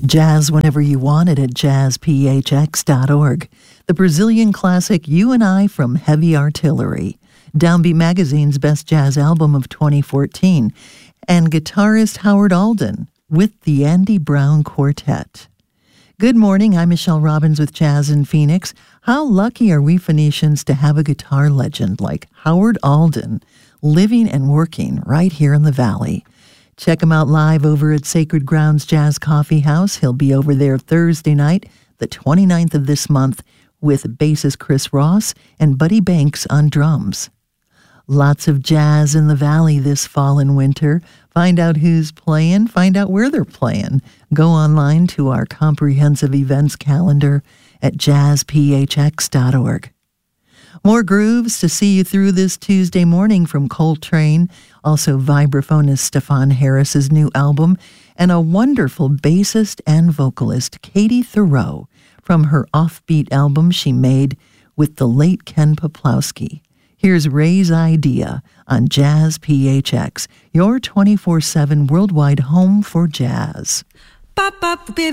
Jazz whenever you want it at jazzphx.org. The Brazilian classic You and I from Heavy Artillery. Downbeat Magazine's Best Jazz Album of 2014. And guitarist Howard Alden with the Andy Brown Quartet. Good morning, I'm Michelle Robbins with Jazz in Phoenix. How lucky are we Phoenicians to have a guitar legend like Howard Alden living and working right here in the Valley. Check him out live over at Sacred Grounds Jazz Coffee House. He'll be over there Thursday night, the 29th of this month, with bassist Chris Ross and Buddy Banks on drums. Lots of jazz in the Valley this fall and winter. Find out who's playing, find out where they're playing. Go online to our comprehensive events calendar at jazzphx.org. More grooves to see you through this Tuesday morning from Coltrane, also vibraphonist Stefan Harris's new album, and a wonderful bassist and vocalist, Katie Thoreau, from her offbeat album she made with the late Ken Poplawski. Here's Ray's Idea on Jazz PHX, your 24/7 worldwide home for jazz.